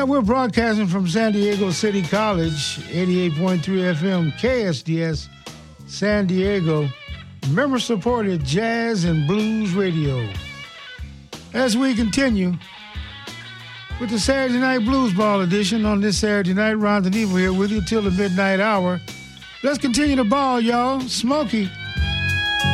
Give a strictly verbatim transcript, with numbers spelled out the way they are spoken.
We're broadcasting from San Diego City College, eighty-eight point three F M, K S D S, San Diego, member-supported jazz and blues radio. As we continue with the Saturday Night Blues Ball edition on this Saturday night, Ron DeNevo here with you till the midnight hour. Let's continue the ball, y'all. Smokey.